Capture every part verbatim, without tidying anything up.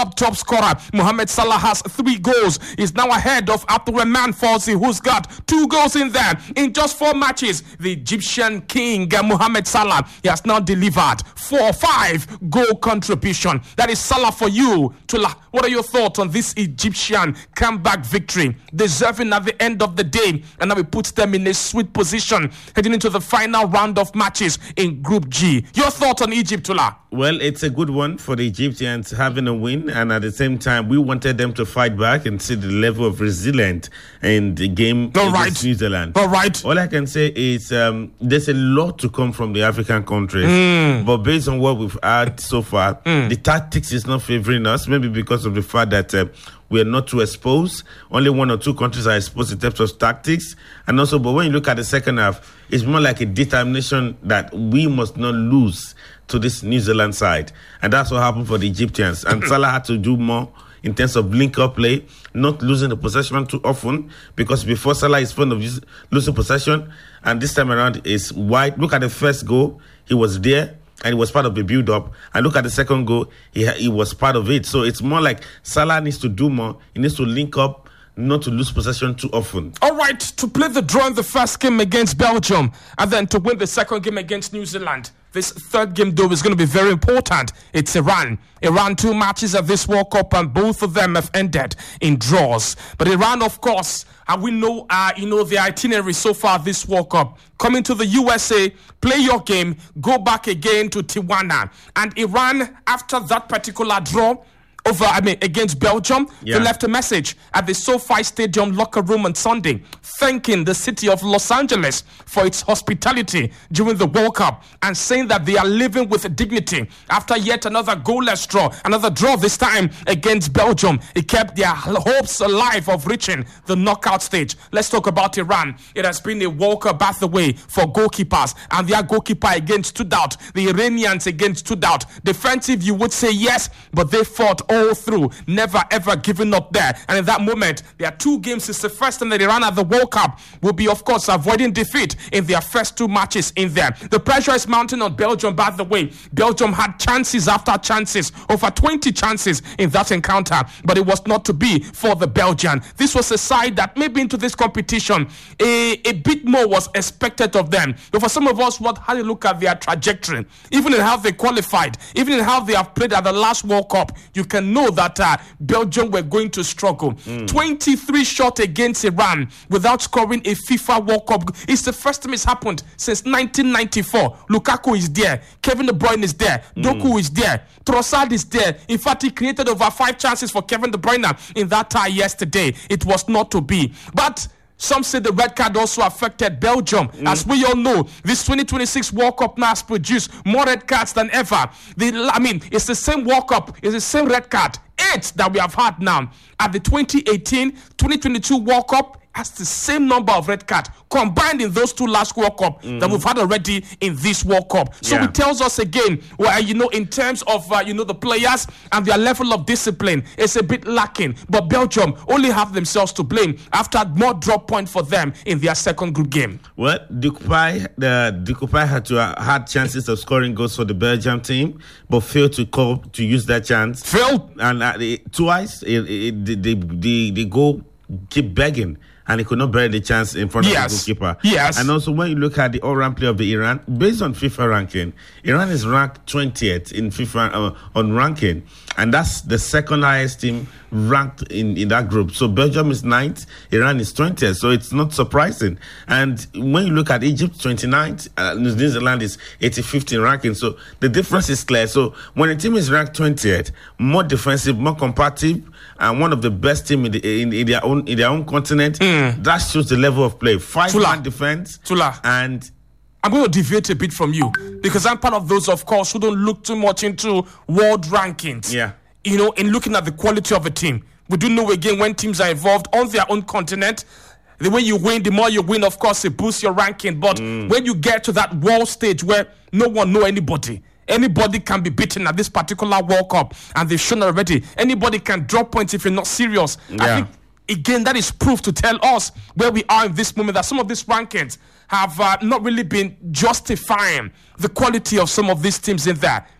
club top scorer. Mohamed Salah has three goals. He's now ahead of Abdurrahman Fawzi, who's got two goals in there. In just four matches, the Egyptian king, uh, Mohamed Salah, he has now delivered four five goal contribution. That is Salah for you. Tula, what are your thoughts on this Egyptian comeback victory? Deserving at the end of the day, and now it puts them in a sweet position heading into the final round of matches in Group G. Your thoughts on Egypt, Tula? Well, it's a good one for the Egyptians having a win, and at the same time, we wanted them to fight back and see the level of resilience in the game All against right. New Zealand. All right. All I can say is um, there's a lot to come from the African countries, Mm. but based on what we've had so far, Mm. the tactics is not favoring us, maybe because of the fact that uh, we are not too exposed. Only one or two countries are exposed in terms of tactics. And also, but when you look at the second half, it's more like a determination that we must not lose to this New Zealand side. And that's what happened for the Egyptians. And Salah had to do more in terms of link-up play, not losing the possession too often, because before Salah is fond of losing possession, and this time around is wide. Look at the first goal, he was there, and he was part of the build-up. And look at the second goal, he, he was part of it. So it's more like Salah needs to do more. He needs to link up, not to lose possession too often. All right, to play the draw in the first game against Belgium and then to win the second game against New Zealand. This third game, though, is going to be very important. It's Iran. Iran, two matches at this World Cup, and both of them have ended in draws. But Iran, of course, and we know, uh, you know, the itinerary so far this World Cup. Coming to the U S A, play your game, go back again to Tijuana. And Iran, after that particular draw, over, I mean, against Belgium, yeah. they left a message at the SoFi Stadium locker room on Sunday, thanking the city of Los Angeles for its hospitality during the World Cup and saying that they are living with dignity after yet another goalless draw, another draw this time against Belgium. It kept their hopes alive of reaching the knockout stage. Let's talk about Iran. It has been a World Cup pathway for goalkeepers, and their goalkeeper again stood out. The Iranians again stood out. Defensive, you would say yes, but they fought all through, never ever giving up there. And in that moment, there are two games. It's the first time that Iran at the World Cup will be, of course, avoiding defeat in their first two matches in there. The pressure is mounting on Belgium, by the way. Belgium had chances after chances, over twenty chances in that encounter, but it was not to be for the Belgian. This was a side that maybe into this competition, a, a bit more was expected of them. But for some of us, what had a look at their trajectory, even in how they qualified, even in how they have played at the last World Cup, you can know that uh, Belgium were going to struggle. Mm. twenty-three shots against Iran without scoring a FIFA World Cup. It's the first time it's happened since nineteen ninety-four. Lukaku is there. Kevin De Bruyne is there. Mm. Doku is there. Trossard is there. In fact, he created over five chances for Kevin De Bruyne in that tie yesterday. It was not to be. But some say the red card also affected Belgium. Mm. As we all know, this twenty twenty-six World Cup now has produced more red cards than ever. The, I mean, it's the same World Cup, it's the same red card. Eight that we have had now. At the twenty eighteen twenty twenty-two World Cup, has the same number of red cards combined in those two last World Cup mm-hmm. that we've had already in this World Cup. So yeah. it tells us again, well, you know, in terms of, uh, you know, the players and their level of discipline, it's a bit lacking. But Belgium only have themselves to blame after more drop point for them in their second group game. Well, Depay, the Depay had to uh, had chances of scoring goals for the Belgium team, but failed to call to use that chance. Failed, and uh, it, twice it, it, the, the the the goal keep begging. And he could not bury the chance in front yes. of the goalkeeper. Yes. And also, when you look at the all-round play of the Iran, based on FIFA ranking, Iran is ranked twentieth in FIFA uh, on ranking, and that's the second highest team ranked in, in that group. So Belgium is ninth, Iran is twentieth. So it's not surprising. And when you look at Egypt, twenty-ninth, uh, New Zealand is eighty-fifth in ranking. So the difference is clear. So when a team is ranked twentieth, more defensive, more competitive, and one of the best team in, the, in, in their own in their own continent. Mm. That shows the level of play. Five-man defense. Tula. And I'm going to deviate a bit from you because I'm part of those, of course, who don't look too much into world rankings. Yeah. You know, in looking at the quality of a team. We do know again when teams are involved on their own continent. The way you win, the more you win, of course, it boosts your ranking. But mm. when you get to that world stage where no one knows anybody, anybody can be beaten at this particular World Cup, and they've shown already. Anybody can drop points if you're not serious. Yeah. I think, again, that is proof to tell us where we are in this moment, that some of these rankings have uh, not really been justifying the quality of some of these teams in there.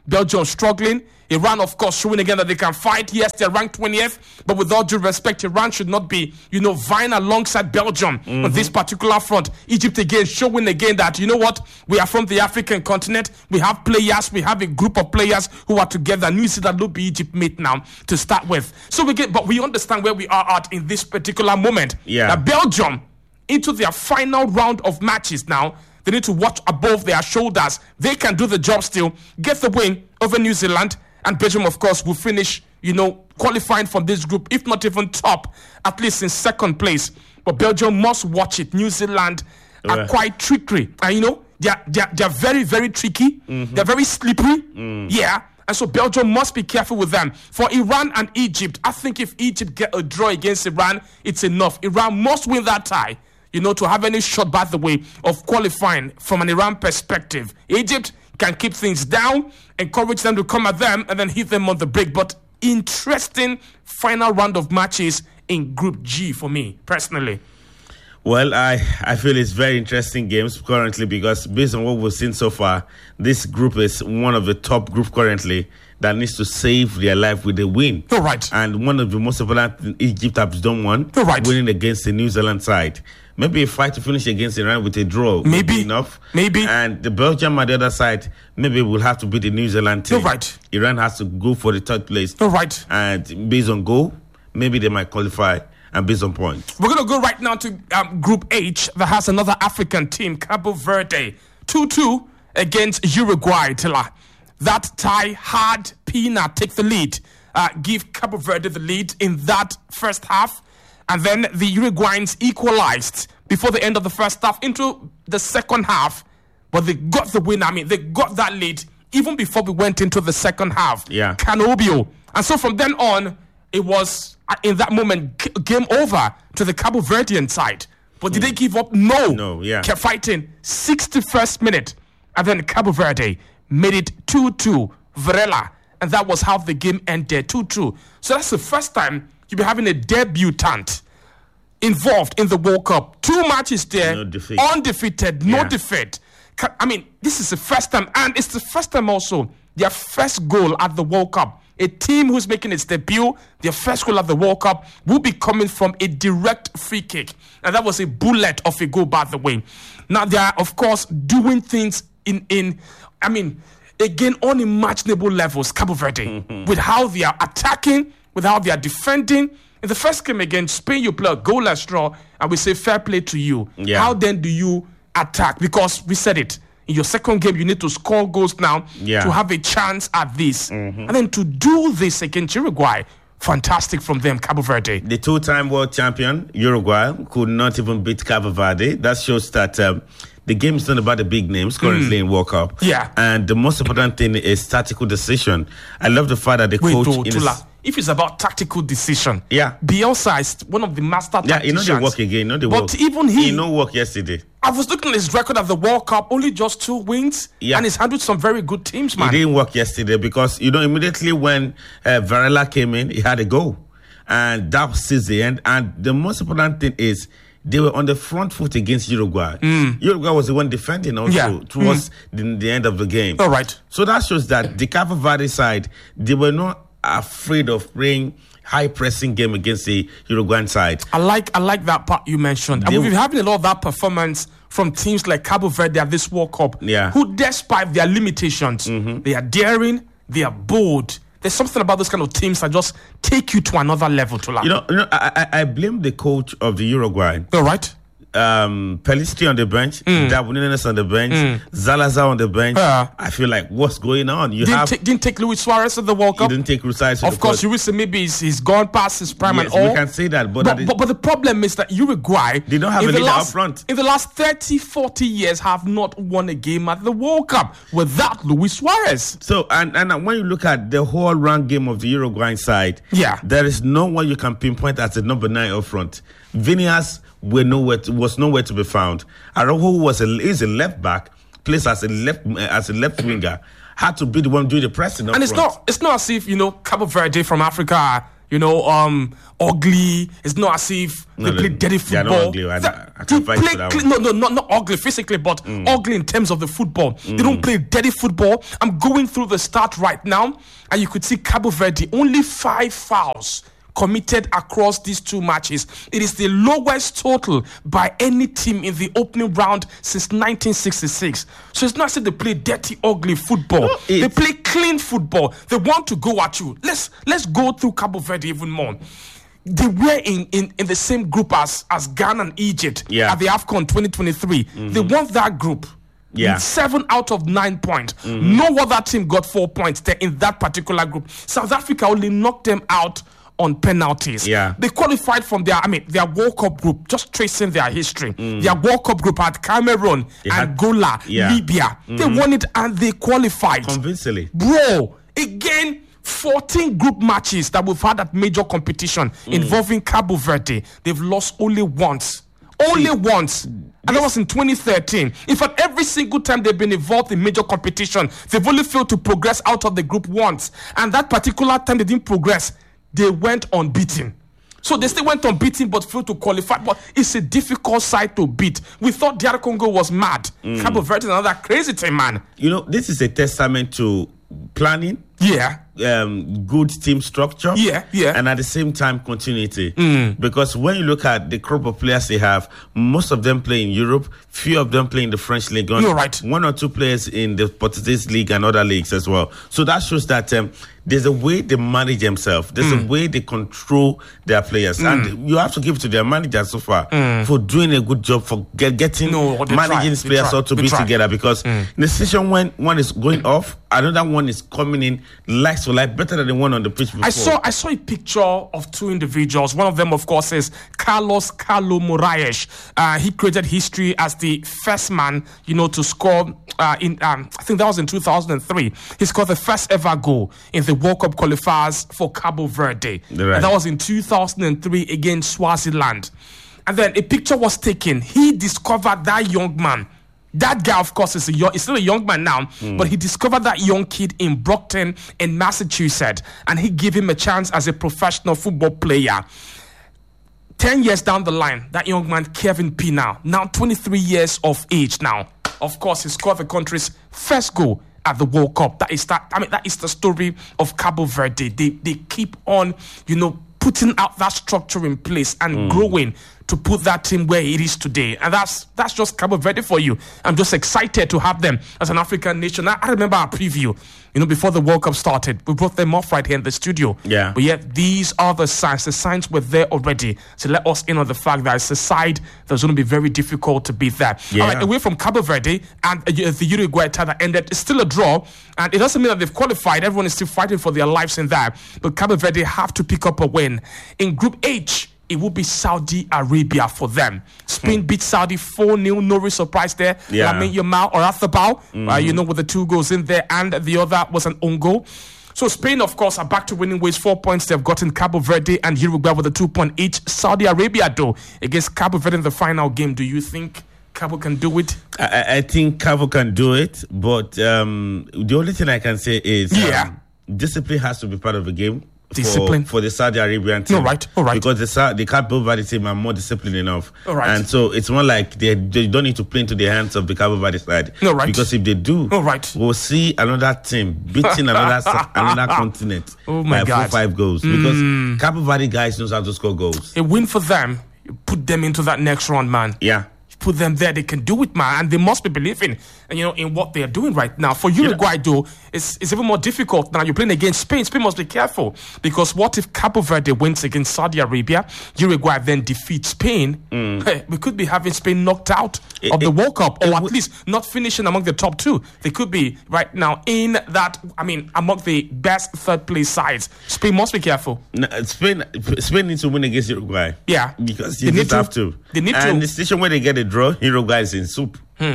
Belgium struggling. Iran, of course, showing again that they can fight. Yes, they're ranked twentieth, but with all due respect, Iran should not be, you know, vying alongside Belgium mm-hmm. on this particular front. Egypt again showing again that, you know what, we are from the African continent. We have players. We have a group of players who are together. New Zealand will be Egypt mate now to start with. So we get, but we understand where we are at in this particular moment. Yeah. That Belgium into their final round of matches now. They need to watch above their shoulders. They can do the job still, get the win over New Zealand, and Belgium, of course, will finish, you know, qualifying from this group, if not even top, at least in second place. But Belgium must watch it. New Zealand are Right. quite trickery. And, you know, they're, they're, they're very, very tricky. Mm-hmm. They're very slippery. Mm. Yeah. And so Belgium must be careful with them. For Iran and Egypt, I think if Egypt get a draw against Iran, it's enough. Iran must win that tie, you know, to have any shot, by the way, of qualifying from an Iran perspective. Egypt can keep things down, encourage them to come at them, and then hit them on the break. But interesting final round of matches in Group G for me, personally. Well, I, I feel it's very interesting games currently because based on what we've seen so far, this group is one of the top groups currently that needs to save their life with a win. You're right. And one of the most important things Egypt has done one, You're right. winning against the New Zealand side. Maybe a fight to finish against Iran with a draw would Maybe. be enough. Maybe. And the Belgium on the other side, maybe will have to beat the New Zealand team. You're right. Iran has to go for the third place. You're right. And based on goal, maybe they might qualify. And based on points. We're going to go right now to um, Group H that has another African team, Cabo Verde. two two against Uruguay. Tilla. That tie had Pina take the lead, uh, give Cabo Verde the lead in that first half. And then the Uruguayans equalized before the end of the first half into the second half. But they got the win. I mean, they got that lead even before we went into the second half. Yeah. Canobio. And so from then on, it was, in that moment, g- game over to the Cabo Verdean side. But did they give up? No. No, yeah. Kept fighting. sixty-first minute. And then Cabo Verde made it two two. Varela. And that was how the game ended. two two. So that's the first time you'll be having a debutant involved in the World Cup. Two matches there. No defeat. Undefeated. No Yeah. defeat. Ca- I mean, this is the first time. And it's the first time also their first goal at the World Cup. A team who's making its debut, their first goal at the World Cup, will be coming from a direct free kick. And that was a bullet of a goal, by the way. Now, they are, of course, doing things in, in I mean, again, unimaginable levels, Cabo Verde, mm-hmm. with how they are attacking, with how they are defending. In the first game against Spain, you play a goalless draw, and we say fair play to you. Yeah. How then do you attack? Because we said it. In your second game, you need to score goals now Yeah. to have a chance at this. Mm-hmm. And then to do this against Uruguay, fantastic from them, Cabo Verde. The two-time world champion, Uruguay, could not even beat Cabo Verde. That shows that um, the game is not about the big names currently mm. in World Cup. Yeah. And the most important thing is tactical decision. I love the fact that the Wait, coach... though, in Tula, his, if it's about tactical decision, Yeah. Bielsa is one of the master yeah, you know tacticians. they work again. You know they but work. even he... He no work yesterday. I was looking at his record at the World Cup, only just two wins, Yeah. and he's handled some very good teams, man. It didn't work yesterday because, you know, immediately when uh, Varela came in, he had a goal. And that was since the end. And the most important thing is they were on the front foot against Uruguay. Mm. Uruguay was the one defending also Yeah. towards mm. the, the end of the game. All right. So that shows that the Cabo Verde side, they were not afraid of playing high pressing game against the Uruguayan side. I like I like that part you mentioned. They- And we've been having a lot of that performance from teams like Cabo Verde at this World Cup, Yeah. who, despite their limitations, Mm-hmm. they are daring, they are bold. There's something about those kind of teams that just take you to another level, Tula. You know, you know I, I, I blame the coach of the Uruguay. All right. Um, Pelistri on the bench, mm. Dabunenes on the bench, mm. Zalazar on the bench. Uh, I feel like, what's going on? You Didn't, have ta- didn't take Luis Suarez at the World you Cup. didn't take Rusais. Of course, you will say maybe he's, he's gone past his prime Yes, and all. we can say that, but, But, that but, but the problem is that Uruguay, They don't have in a the leader last, up front. in the last thirty, forty years, have not won a game at the World Cup without Luis Suarez. so and, and when you look at the whole round game of the Uruguayan side, Yeah. there is no one you can pinpoint as the number nine up front. Vinícius were nowhere to, was nowhere to be found. Araujo was a, is a left back, plays as a left as a left winger, had to be the one doing the pressing up And it's front. not it's not as if, you know, Cabo Verde from Africa are, you know, um, ugly. It's not as if No, they play no, dirty they are football. not ugly. I- That- I can they fight play for that clean- one. no, no, not, not ugly physically, but ugly in terms of the football. They don't play dirty football. I'm going through the start right now, and you could see Cabo Verde only five fouls committed across these two matches. It is the lowest total by any team in the opening round since nineteen sixty-six. So it's not as if they play dirty, ugly football. No, they it's- play clean football. They want to go at you. Let's let's go through Cabo Verde even more. They were in, in, in the same group as, as Ghana and Egypt Yeah. at the AFCON twenty twenty-three. They won that group. Yeah. With seven out of nine points. No other team got four points there in that particular group. South Africa only knocked them out on penalties. Yeah. They qualified from their, I mean, their World Cup group, just tracing their history. Their World Cup group had Cameroon, had- Angola, yeah. Libya. They won it and they qualified. Convincingly. Bro, again, fourteen group matches that we've had at major competition involving Cabo Verde. They've lost only once. Only once. And that was in twenty thirteen. In fact, every single time they've been involved in major competition, they've only failed to progress out of the group once. And that particular time they didn't progress, they went unbeaten. So they still went unbeaten but failed to qualify. But it's a difficult side to beat. We thought D R Congo was mad. Cabo Verde is another crazy team, man. You know, this is a testament to planning, Yeah. um, good team structure, Yeah, yeah. and at the same time continuity. Because when you look at the crop of players they have, most of them play in Europe, few of them play in the French league. You're right. One or two players in the Portuguese league and other leagues as well. So that shows that um, there's a way they manage themselves. There's a way they control their players, and you have to give it to their manager so far for doing a good job for get, getting No, they managing try, these they players try, all to they be try. together. Because in a situation when one is going off, another one is coming in like so like better than the one on the pitch before. I saw I saw a picture of two individuals. One of them, of course, is Carlos Carlo Moraes. Uh, he created history as the first man, you know, to score uh, in. Um, I think that was in two thousand three. He scored the first ever goal in the World Cup qualifiers for Cabo Verde, Right. and that was in two thousand three against Swaziland. And then a picture was taken. He discovered that young man. That guy, of course, is a young, is still a young man now, but he discovered that young kid in Brockton in Massachusetts, and he gave him a chance as a professional football player. Ten years down the line, that young man, Kevin Pina, now twenty-three years of age now. Of course, he scored the country's first goal at the World Cup. That is that. I mean, that is the story of Cabo Verde. They they keep on, you know, putting out that structure in place and growing to put that team where it is today. And that's that's just Cabo Verde for you. I'm just excited to have them as an African nation. I, I remember our preview, you know, before the World Cup started. We brought them off right here in the studio. Yeah. But yet these are the signs. The signs were there already to let us in on the fact that it's a side that's going to be very difficult to beat that. Yeah. All right, away from Cabo Verde and uh, the Uruguay tie that ended, it's still a draw. And it doesn't mean that they've qualified. Everyone is still fighting for their lives in that. But Cabo Verde have to pick up a win. In Group H, it will be Saudi Arabia for them. Spain beat Saudi four nil. No real surprise there. Yeah. Lamine Yamal or Athabal, uh, you know, with the two goals in there. And the other was an own goal. So Spain, of course, are back to winning ways. Four points. They've gotten Cabo Verde and Uruguay with a two point each. Saudi Arabia, though, against Cabo Verde in the final game. Do you think Cabo can do it? I, I think Cabo can do it, but um, the only thing I can say is um, Yeah. discipline has to be part of the game. Discipline. for, for the Saudi Arabian team. All right, all right. Because the Sa- the Cabo Verde team are more disciplined enough. All right. And so it's more like they, they don't need to play into the hands of the Cabo Verde side. All right. Because if they do, All right. we'll see another team beating another sa- another continent Oh my by God. four five goals. Because Cabo Verde guys knows how to score goals. A win for them, you put them into that next round, man. Yeah. Put them there, they can do it, man, and they must be believing, and you know, in what they are doing right now. For Uruguay, though, it's, it's even more difficult now. You're playing against Spain. Spain must be careful, because what if Cabo Verde wins against Saudi Arabia? Uruguay then defeats Spain. Hey, we could be having Spain knocked out It- of the it- World Cup, or it at would- least not finishing among the top two. They could be right now in that. I mean, among the best third place sides. Spain must be careful. No, Spain Spain needs to win against Uruguay. Yeah. Because They you need just to. have to. They need and to. the situation where they get a draw, Uruguay is in soup.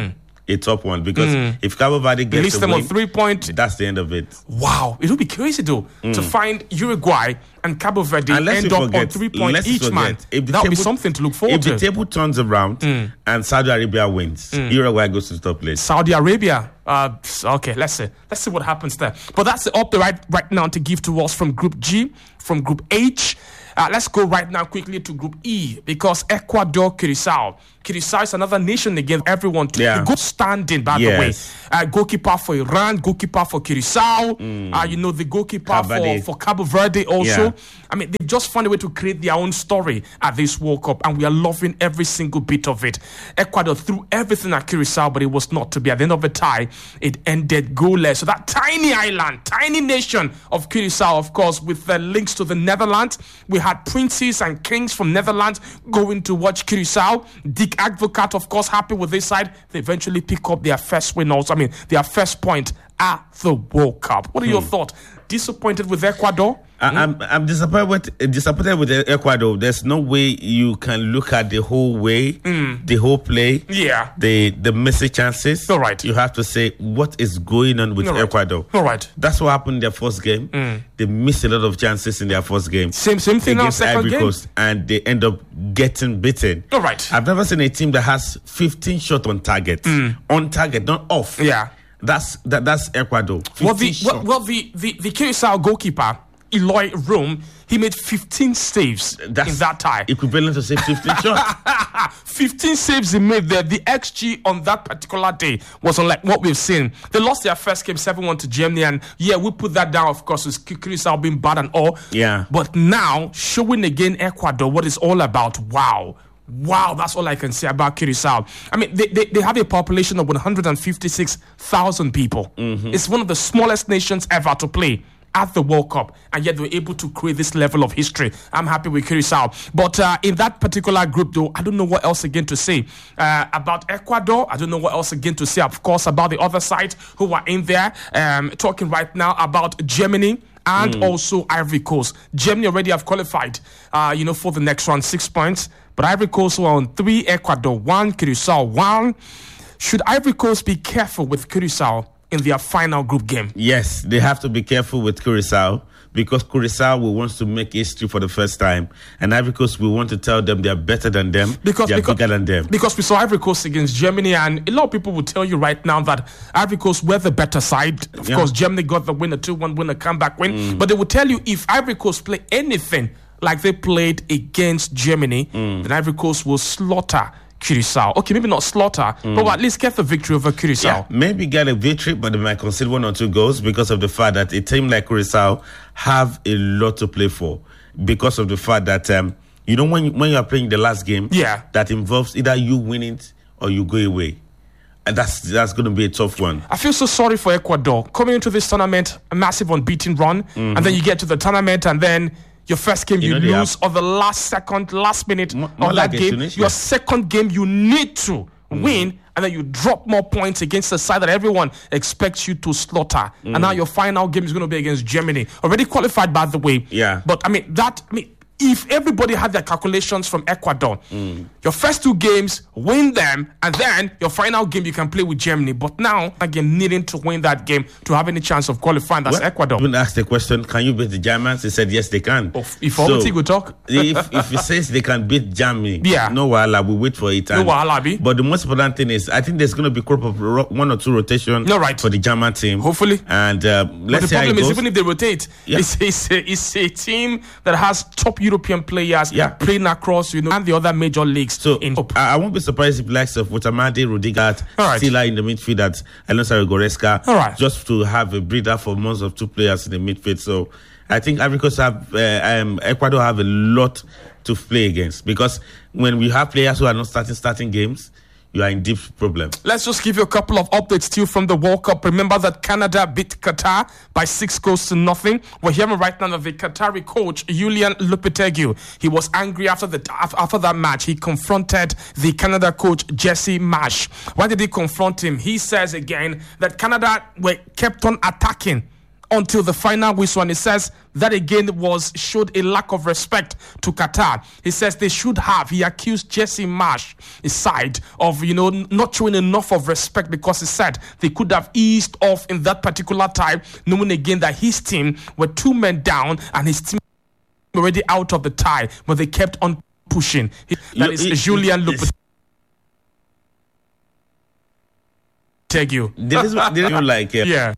a top one because mm. if Cabo Verde gets release them win, on three point, that's the end of it. Wow, it would be crazy though mm. to find Uruguay and Cabo Verde and end up forget, on three points each, man. That would be something to look forward if to. If the table turns around mm. and Saudi Arabia wins, mm. Uruguay goes to the top place. Saudi Arabia. Uh, okay, let's see. Let's see what happens there. But that's the update right right now to give to us from Group G, from Group H. Uh, let's go right now quickly to Group E because Ecuador, Curacao. Curacao is another nation again. Everyone to yeah. good standing, by yes. the way. Uh, goalkeeper for Iran, goalkeeper for Curacao. Mm. Uh, you know, the goalkeeper for, for Cabo Verde also. Yeah. I mean, they just found a way to create their own story at this World Cup, and we are loving every single bit of it. Ecuador threw everything at Curacao, but it was not to be. At the end of the tie, it ended goalless. So that tiny island, tiny nation of Curacao, of course, with the links to the Netherlands, we had princes and kings from Netherlands going to watch Curacao. Dick Advocat, of course, happy with this side. They eventually pick up their first win also. I mean, their first point at the World Cup. What are hmm. your thoughts? Disappointed with Ecuador? I, I'm I'm disappointed with disappointed with Ecuador. There's no way you can look at the whole way, mm. the whole play, yeah, the the missed chances. All right, you have to say what is going on with All right. Ecuador. All right, that's what happened in their first game. Mm. They missed a lot of chances in their first game. Same same thing against now, Ivory Coast, and they end up getting beaten. All right, I've never seen a team that has fifteen shots on target, mm. on target, not off. Yeah, that's that that's Ecuador. Well, the well, well the the the Curacao goalkeeper, Eloy Rome, he made fifteen saves That's in that tie. Equivalent to say fifteen shots. fifteen saves he made there. The X G on that particular day was unlike what we've seen. They lost their first game seven one to Germany, and yeah, we put that down, of course, with Curacao being bad and all. Yeah. But now, showing again Ecuador what it's all about. Wow. Wow, that's all I can say about Curacao. I mean, they, they, they have a population of one hundred fifty-six thousand people. Mm-hmm. It's one of the smallest nations ever to play at the World Cup, and yet they were able to create this level of history. I'm happy with Curacao. But uh, in that particular group, though, I don't know what else again to say uh, about Ecuador. I don't know what else again to say, of course, about the other side who are in there. Um, talking right now about Germany and mm. also Ivory Coast. Germany already have qualified, uh, you know, for the next round, six points. But Ivory Coast were on three, Ecuador one, Curacao one. Should Ivory Coast be careful with Curacao in their final group game? Yes, they have to be careful with Curacao because Curacao will want to make history for the first time, and Ivory Coast will want to tell them they are better than them, because, they are because, bigger than them. Because we saw Ivory Coast against Germany, and a lot of people will tell you right now that Ivory Coast were the better side. Of yeah. course, Germany got the win, a two one win, a comeback win. Mm. But they will tell you if Ivory Coast play anything like they played against Germany, mm. then Ivory Coast will slaughter Curacao. Okay, maybe not slaughter, mm. but at least get the victory over Curacao. Yeah, maybe get a victory, but they might concede one or two goals because of the fact that a team like Curacao have a lot to play for. Because of the fact that, um, you know, when you, when you are playing the last game, yeah. that involves either you win it or you go away. And that's that's going to be a tough one. I feel so sorry for Ecuador. Coming into this tournament, a massive unbeaten run, mm-hmm. and then you get to the tournament, and then your first game you, you know lose, or the last second, last minute more, of more that like game. Tunisia. Your second game you need to mm. win, and then you drop more points against the side that everyone expects you to slaughter. Mm. And now your final game is going to be against Germany, already qualified, by the way. Yeah. But I mean that. I mean. If everybody had their calculations from Ecuador, mm. your first two games, win them, and then your final game you can play with Germany. But now, again, needing to win that game to have any chance of qualifying, that's well, Ecuador. When asked the question, can you beat the Germans? He said, yes, they can. Oh, if all so, we talk. if, if he says they can beat Germany, yeah. no wahala, we wait for it. No wahala, but the most important thing is, I think there's going to be crop of ro- one or two rotation no, right. for the German team. Hopefully. And uh, let's but the see problem how it is, goes. even if they rotate, yeah. it's, it's, a, it's a team that has top European players yeah. playing across, you know, and the other major leagues. So in I, I won't be surprised if likes of Wutamade, Rudiger, right. still are in the midfield at Alonso Goretzka, All right. just to have a breather for most of two players in the midfield. So I think Ivory Coast have, uh, um, Ecuador have a lot to play against, because when we have players who are not starting starting games, you are in deep problem. Let's just give you a couple of updates still from the World Cup. Remember that Canada beat Qatar by six goals to nothing. We're hearing right now that the Qatari coach, Julian Lopetegui, he was angry after the after that match. He confronted the Canada coach, Jesse Marsh. Why did he confront him? He says again that Canada were kept on attacking until the final whistle. And he says that again was showed a lack of respect to Qatar. He says they should have. He accused Jesse Marsh, his side, of, you know, not showing enough of respect, because he said they could have eased off in that particular time, knowing again that his team were two men down and his team already out of the tie, but they kept on pushing. That is Julian Lopetegui. This is what they like. Uh, yeah.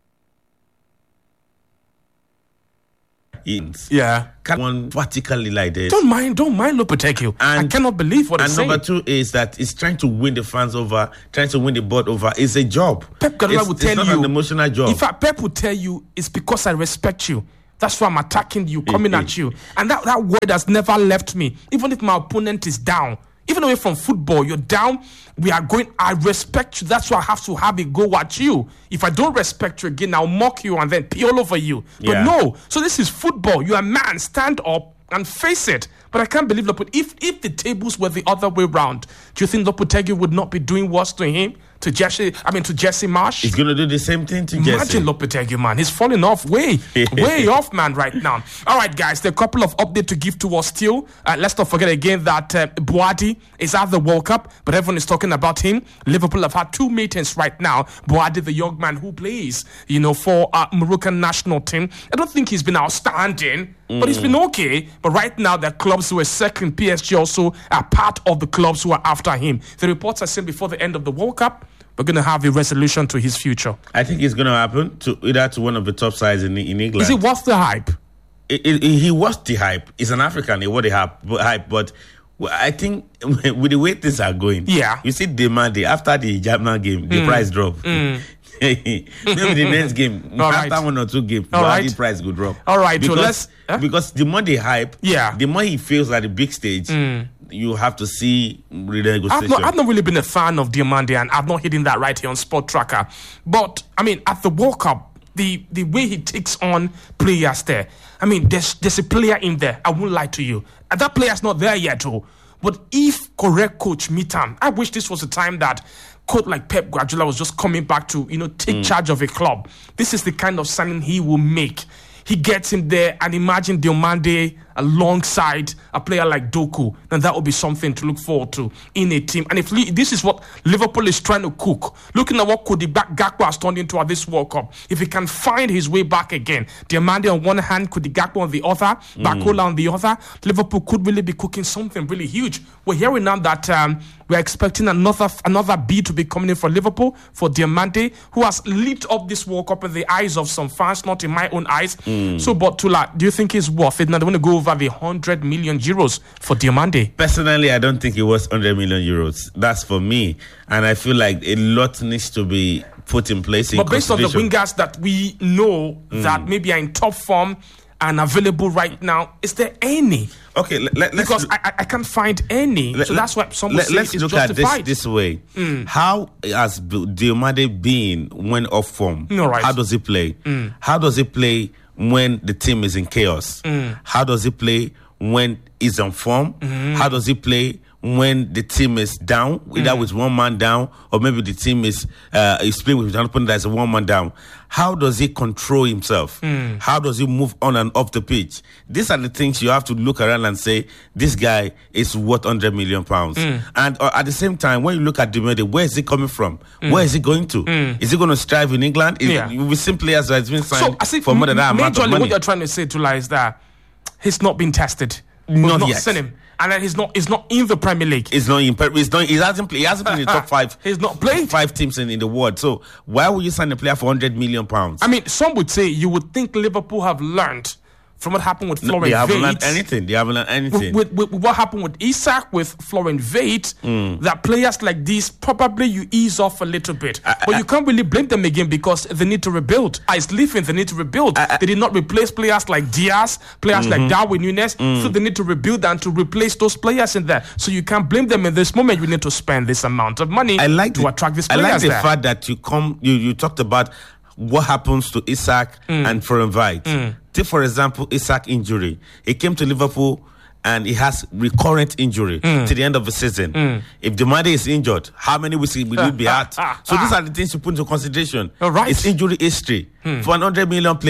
Yeah. One vertically like this. Don't mind, don't mind Lopetegui. I cannot believe what he's saying. And number two is that he's trying to win the fans over, trying to win the board over. It's a job. Pep Guardiola will tell you. It's not an emotional job. In fact, Pep will tell you it's because I respect you. That's why I'm attacking you, coming at you. And that, that word has never left me. Even if my opponent is down. Even away from football, you're down, we are going, I respect you. That's why I have to have a go at you. If I don't respect you again, I'll mock you and then pee all over you. But yeah. no, so this is football. You're a man, stand up and face it. But I can't believe Lopetegui. If, if the tables were the other way around, do you think Lopetegui would not be doing worse to him? To Jesse, I mean to Jesse Marsh? He's going to do the same thing to Imagine Jesse. Imagine Lopetegui, man. He's falling off way, way off, man, right now. All right, guys, there are a couple of updates to give to us still. Uh, let's not forget again that uh, Boadi is at the World Cup, but everyone is talking about him. Liverpool have had two meetings right now. Boadi, the young man who plays, you know, for uh, Moroccan national team. I don't think he's been outstanding, mm. but he's been okay. But right now, the clubs who are second, P S G also are part of the clubs who are after him. The reports are saying before the end of the World Cup, we're going to have a resolution to his future. I think it's going to happen to either to one of the top sides in, in England. Is it worth the hype? It, it, it, he was the hype. He's an African. He was the hype. hype but I think with the way things are going, yeah. you see demand after the German game, the mm. price drop. Mm. Maybe the next game, All after right. one or two games, All right. the price will drop. All right, because, so let's... Huh? Because the more they hype, yeah. the more he feels at the big stage, mm. you have to see renegotiation. I've not, I've not really been a fan of Diomande, and I've not hitting that right here on Sport Tracker. But, I mean, at the World Cup, the, the way he takes on players there, I mean, there's, there's a player in there, I won't lie to you. And that player's not there yet, though. But if correct coach meet him, I wish this was the time that coach like Pep Guardiola was just coming back to, you know, take mm. charge of a club. This is the kind of signing he will make. He gets him there, and imagine Diomande alongside a player like Doku, then that would be something to look forward to in a team. And if this is what Liverpool is trying to cook, looking at what Cody Gakpo has turned into at this World Cup, if he can find his way back again, Diomande on one hand, Cody Gakpo on the other, mm. Bakola on the other, Liverpool could really be cooking something really huge. We're hearing now that um, we're expecting another another B to be coming in for Liverpool, for Diomande, who has lit up this World Cup in the eyes of some fans, not in my own eyes. Mm. So, but Tula, do you think he's worth it? Now they want to go over the one hundred million euros for Diomande. Personally, I don't think it was one hundred million euros. That's for me. And I feel like a lot needs to be put in place. In but based on the wingers that we know mm. that maybe are in top form and available right now, is there any? Okay, let, let's because I, I can't find any. Let, so that's why some let, say let's it's look justified. at this this way. Mm. How has Diomande been when off form? No, right. How does he play? Mm. How does he play when the team is in chaos? Mm. How does he play when he's on form? Mm. How does he play when the team is down, either mm. with one man down, or maybe the team is uh, is playing with an opponent that's a one man down? How does he control himself? Mm. How does he move on and off the pitch? These are the things you have to look around and say, this guy is worth one hundred million pounds. Mm. And uh, at the same time, when you look at Diomande, where is he coming from? Mm. Where is he going to? Mm. Is he going to strive in England? Is, yeah. We've seen players that has been signed so, for more than that amount of money. What you're trying to say, Tula, is that he's not been tested. Not We've yet. Not seen him. And then he's not. He's not in the Premier League. He's not in. He's not. He hasn't played. He hasn't been in the top five. He's not played. Five teams in, in the world. So why would you sign a player for one hundred million pounds? I mean, some would say you would think Liverpool have learned from what happened with Florian Wirtz. They haven't learned anything. They haven't learned anything. With, with, with what happened with Isak, with Florian Wirtz, mm. that players like these, probably you ease off a little bit. I, but I, you can't really blame them again because they need to rebuild. It's leaving, they need to rebuild. I, they did not replace players like Diaz, players mm-hmm. like Darwin Núñez, mm. so they need to rebuild and to replace those players in there. So you can't blame them in this moment. You need to spend this amount of money I like to the, attract these players I like the there. fact that you come, you, you talked about what happens to Isak mm. and Florian Wirtz. Mm. Take, for example, Isak injury. He came to Liverpool and he has recurrent injury mm. to the end of the season. Mm. If Diomande is injured, how many weeks will he be out? So these are the things you put into consideration. All right. It's injury history mm. for an one hundred million player.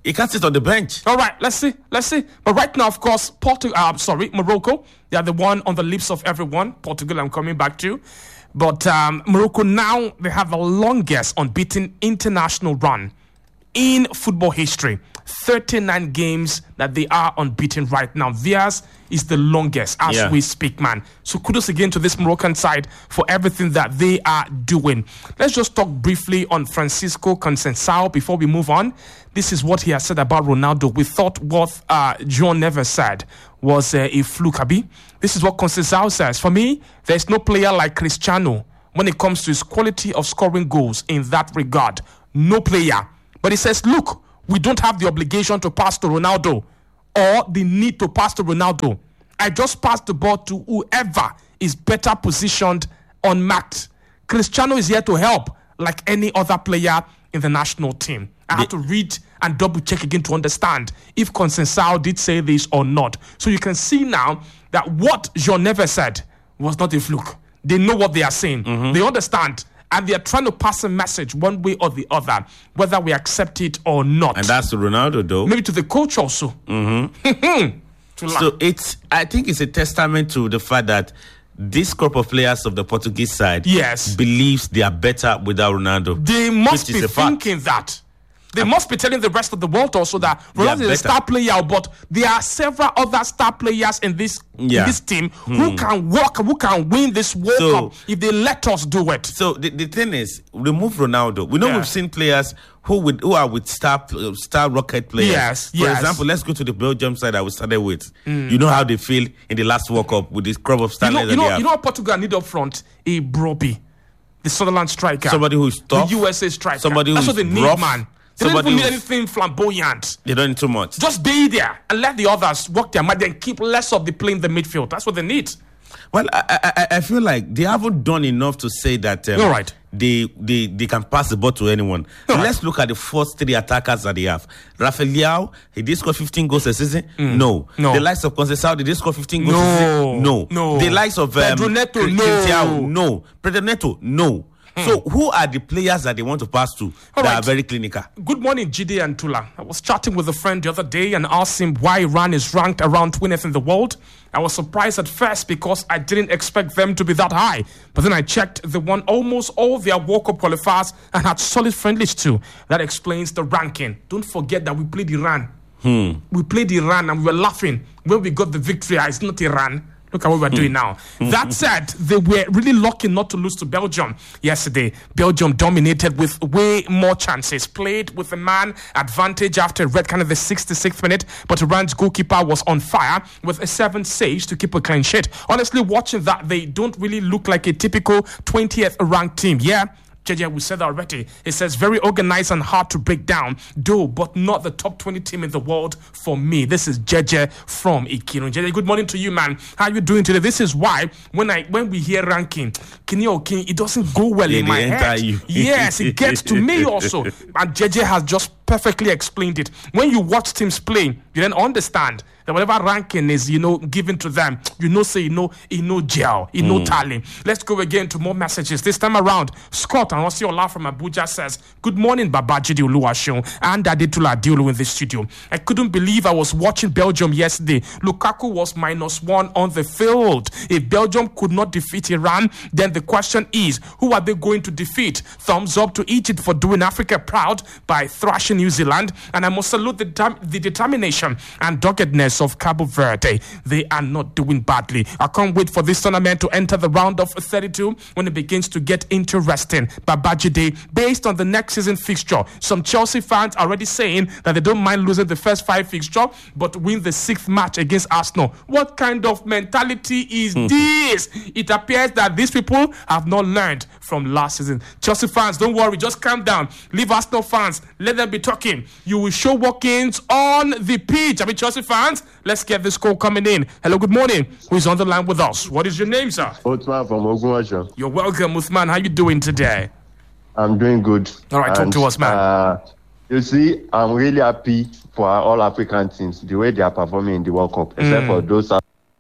He can't sit on the bench. All right, let's see, let's see. But right now, of course, Portugal, uh, sorry, Morocco, they are the one on the lips of everyone. Portugal, I'm coming back to. But um, Morocco now, they have the longest unbeaten international run in football history. thirty-nine games that they are unbeaten right now. Theirs is the longest as yeah. we speak, man. So kudos again to this Moroccan side for everything that they are doing. Let's just talk briefly on Francisco Conceição before we move on. This is what he has said about Ronaldo. We thought what uh, John Neves said was uh, a fluke, Abi. This is what Conceição says. For me, there's no player like Cristiano when it comes to his quality of scoring goals in that regard. No player. But he says, look, we don't have the obligation to pass to Ronaldo or the need to pass to Ronaldo. I just pass the ball to whoever is better positioned unmarked. Cristiano is here to help like any other player in the national team. I have to read and double check again to understand if Conceição did say this or not. So you can see now that what Jean Neves said was not a fluke. They know what they are saying. Mm-hmm. They understand. And they are trying to pass a message one way or the other, whether we accept it or not. And that's to Ronaldo, though. Maybe to the coach also. Mm-hmm. So it's, I think it's a testament to the fact that this group of players of the Portuguese side yes. believes they are better without Ronaldo. They must be thinking that. They must be telling the rest of the world also that Ronaldo is a star player, but there are several other star players in this yeah. in this team hmm. who can work, who can win this World so, Cup if they let us do it. So the, the thing is, remove Ronaldo. We know yeah. we've seen players who with who are with star uh, star rocket players. Yes, For yes. example, let's go to the Belgium side that we started with. Mm. You know how they feel in the last World Cup with this crop of stars. You know, you know, you know what Portugal need up front? A Broby, the Sunderland striker. Somebody who is tough. The U S A striker. Somebody That's who's what they need, rough. man. They don't even need anything flamboyant. They don't need too much. Just be there and let the others work their magic and keep less of the play in the midfield. That's what they need. Well, I, I, I feel like they haven't done enough to say that um, All right. they, they they can pass the ball to anyone. All Let's right. look at the first three attackers that they have. Rafael Leao, he did score fifteen goals a season? Mm. No. no. The likes of Conceição, did they score fifteen goals no. a season? No. No. The likes of um, Pedro Neto, Cristiano, no. no. Pedro Neto, no. Hmm. So who are the players that they want to pass to All that right. are very clinical? Good morning, G D and Tula. I was chatting with a friend the other day and asked him why Iran is ranked around twentieth in the world. I was surprised at first because I didn't expect them to be that high. But then I checked, they won almost all their World Cup qualifiers and had solid friendlies too. That explains the ranking. Don't forget that we played Iran. Hmm. We played Iran and we were laughing when we got the victory. It's not Iran. Look at what we're doing now. That said, they were really lucky not to lose to Belgium yesterday. Belgium dominated with way more chances. Played with a man advantage after a red card in the sixty-sixth minute. But Iran's goalkeeper was on fire with a seven saves to keep a clean sheet. Honestly, watching that, they don't really look like a typical twentieth ranked team. Yeah. J J, we said that already. It says very organized and hard to break down, though, but not the top twenty team in the world for me. This is J J from Ikirun. J J, good morning to you, man. How are you doing today? This is why when I when we hear ranking, Kini Okin, it doesn't go well in my head. You. Yes, it gets to me also. And J J has just perfectly explained it. When you watch teams play, you then understand that whatever ranking is, you know, given to them, you know, say, you know, you know, gel, you know, mm. tally. Let's go again to more messages. This time around, Scott and Osiola from Abuja says, good morning, Babajide Oluwaseun and Adetula Diolu in the studio. I couldn't believe I was watching Belgium yesterday. Lukaku was minus one on the field. If Belgium could not defeat Iran, then the question is, who are they going to defeat? Thumbs up to Egypt for doing Africa proud by thrashing New Zealand. And I must salute the, dem- the determination and doggedness of Cabo Verde. They are not doing badly. I can't wait for this tournament to enter the round of thirty-two when it begins to get interesting. Babajide, based on the next season fixture, some Chelsea fans are already saying that they don't mind losing the first five fixture, but win the sixth match against Arsenal. What kind of mentality is this? It appears that these people have not learned from last season. Chelsea fans, don't worry, just calm down. Leave Arsenal fans, let them be talking. You will show walk-ins on the pitch. I mean, Chelsea fans, let's get this call coming in. Hello, good morning. Who is on the line with us? What is your name, sir? Othman from Ogunwasha. You're welcome, Uthman. How you doing today? I'm doing good. All right, and, talk to us, man. Uh, you see, I'm really happy for our all African teams, the way they are performing in the World Cup, except mm. for those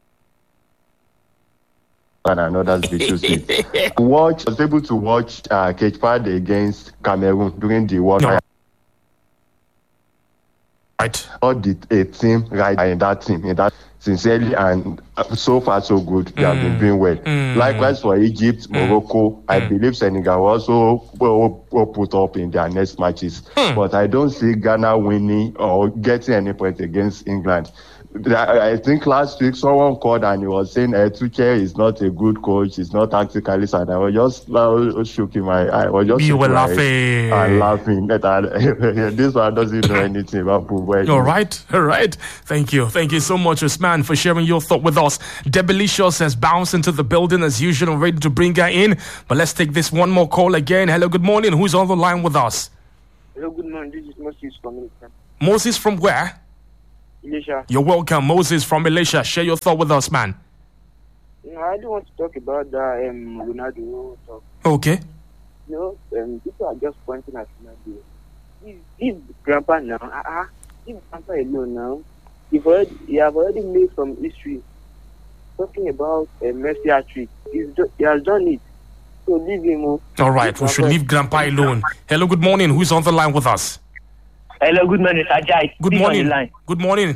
and others they choose it. Watch, I was able to watch uh, Cape Verde against Cameroon during the World Cup. Right. all the a team right in that team in that sincerely, and so far so good. They mm. have been doing well. Mm. Likewise for Egypt, Morocco, mm. I believe Senegal also will, will put up in their next matches. Mm. But I don't see Ghana winning or getting any points against England. I think last week someone called and he was saying uh, Tuchel is not a good coach, he's not tactically sound. I was just uh, shaking my I was just you were laughing and laughing that I, this one doesn't know anything about football. All right, all right. Thank you. Thank you so much, Usman, for sharing your thought with us. Debelicious has bounced into the building as usual, ready to bring her in. But let's take this one more call again. Hello, good morning. Who's on the line with us? Hello, good morning. This is Moses from Elisha. Moses from where? Elisha. You're welcome, Moses from Elisha. Share your thought with us, man. No, I don't want to talk about that um, Ronaldo talk. Okay. You know, um, people are just pointing at Ronaldo. He's, he's grandpa now. Uh-uh. He's grandpa alone now. You've already, you have already made some history talking about a uh, Messi hat-trick. He's do, he has done it. So leave him. Oh. All right, we should leave grandpa alone. Hello, good morning. Who's on the line with us? Hello, good morning, Ajay. Good morning. Good morning.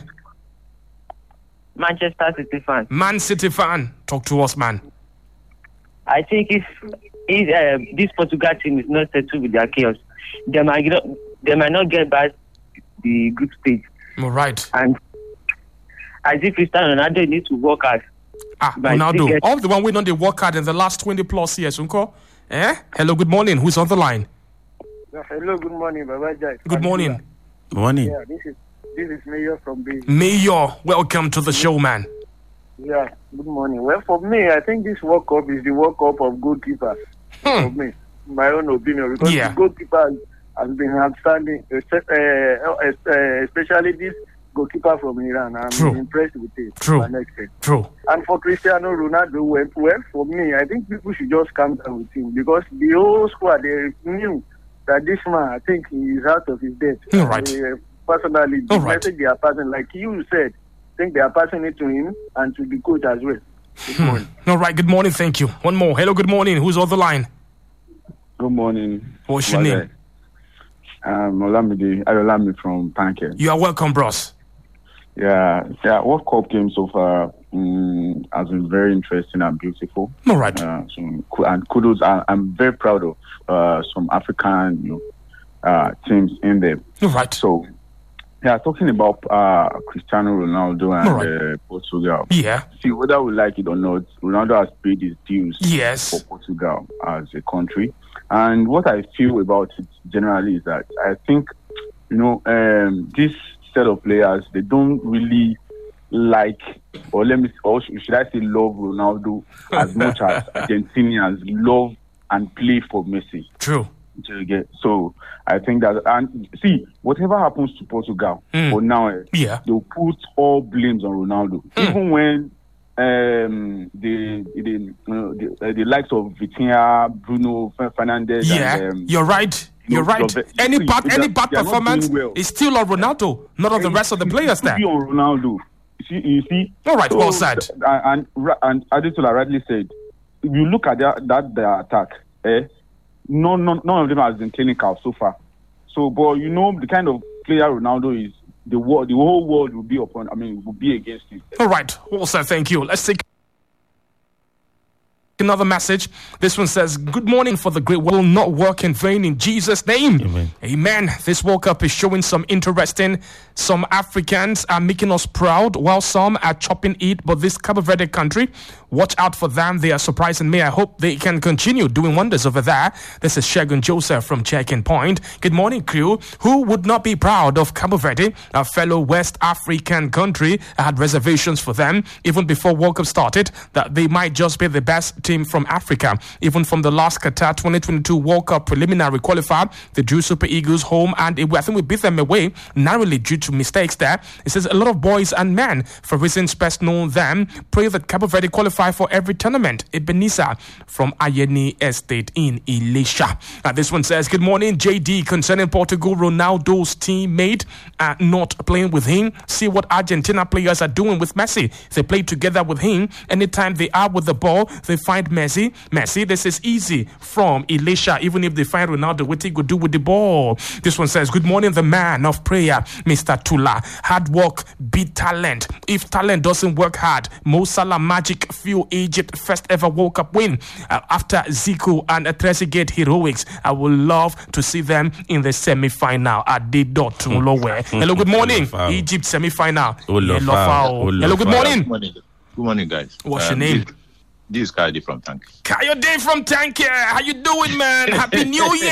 Manchester City fan. Man City fan. Talk to us, man. I think if, if uh, this Portugal team is not settled with their chaos, they might not, they might not get back the group stage. All right. And I think Cristiano Ronaldo needs to work hard. Ah, Ronaldo. Get... All the one we know they work hard in the last twenty plus years, Unko. Eh? Hello, good morning. Who's on the line? Uh, hello, good morning, Baba Jai. Good morning. Good morning. Yeah, this is this is Mayor from B. Mayor, welcome to the show, man. Yeah, good morning. Well, for me, I think this World Cup is the World Cup of goalkeepers. Hmm. For me, my own opinion, because yeah. the goalkeeper has been outstanding, especially this goalkeeper from Iran. I'm True. impressed with it. True. True. And for Cristiano Ronaldo, well, well, for me, I think people should just calm down with him, because the whole squad, they knew that this man, I think he is out of his depth. All right. Uh, personally, the All right. message they are passing, like you said, I think they are passing it to him and to the coach as well. Good morning. Hmm. All right, good morning, thank you. One more. Hello, good morning. Who's on the line? Good morning. What's your name? Um, Olamide Ayolami from Panke. You are welcome, bros. Yeah, yeah. World Cup game so far um, has been very interesting and beautiful. All right. Uh, so, and kudos. I, I'm very proud of uh, some African you know, uh, teams in there. All right. So, yeah, talking about uh, Cristiano Ronaldo and right. uh, Portugal. Yeah. See, whether we like it or not, Ronaldo has paid his dues yes. for Portugal as a country. And what I feel about it generally is that I think, you know, um, this set of players, they don't really like, or let me, or should I say, love Ronaldo as much as Argentinians love and play for Messi. True. So I think that, and see, whatever happens to Portugal mm. for now, yeah. they'll put all blames on Ronaldo, mm. even when um, the the, uh, the uh, the likes of Vitinha, Bruno Fernandes. Yeah, and, um, you're right. You're right. Love, any see, bad, any bad performance well. is still on Ronaldo, not on the rest of the players there. Be on Ronaldo. You see, you see. All right, so, well said. And and Adetola rightly said, if you look at that that their attack, eh, no, no, none of them has been clinical so far. So, but you know the kind of player Ronaldo is, the world, the whole world will be upon. I mean, will be against him. All right, well said. Thank you. Let's take another message. This one says, good morning. For the great will not work in vain in Jesus' name. Amen. Amen. This World Cup is showing some interesting. Some Africans are making us proud, while some are chopping it. But this Cabo Verde country, watch out for them. They are surprising me. I hope they can continue doing wonders over there. This is Shegun Joseph from Checking Point. Good morning, crew. Who would not be proud of Cabo Verde, a fellow West African country? I had reservations for them even before World Cup started, that they might just be the best team from Africa. Even from the last Qatar twenty twenty-two World Cup preliminary qualifier, they drew Super Eagles home, and I think we beat them away narrowly due to mistakes there. It says a lot of boys and men, for reasons best known them, pray that Cabo Verde qualify for every tournament. Ebenezer from Ayeni Estate in Elisha. Uh, this one says, good morning, J D. Concerning Portugal, Ronaldo's teammate uh, not playing with him. See what Argentina players are doing with Messi. They play together with him. Anytime they are with the ball, they find alongside Messi. Messi, this is easy from Elisha, even if they find Ronaldo, what he could do with the ball. This one says, good morning, the man of prayer, Mister Tula. Hard work beat talent. If talent doesn't work hard, Mo Salah magic fuel Egypt first ever World Cup win. Uh, after Zico and Trezeguet heroics, I would love to see them in the semi-final at the dot. Hello, good morning. Egypt semi-final. Hello, good morning. Good morning. Good morning, guys. What's um, your name? This, this is Kayode from Tank. Kayode from Tank. How you doing, man? Happy New Year.